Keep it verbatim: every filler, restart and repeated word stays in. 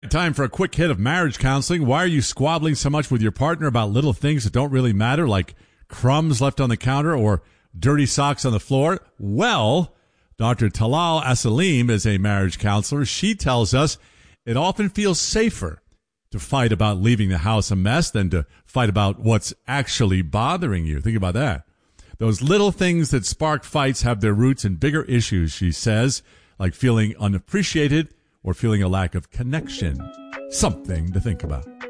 Time for a quick hit of marriage counseling. Why are you squabbling so much with your partner about little things that don't really matter, like crumbs left on the counter or dirty socks on the floor? Well, Doctor Talal Asalim is a marriage counselor. She tells us it often feels safer to fight about leaving the house a mess than to fight about what's actually bothering you. Think about that. Those little things that spark fights have their roots in bigger issues, she says, like feeling unappreciated or feeling a lack of connection. Something to think about.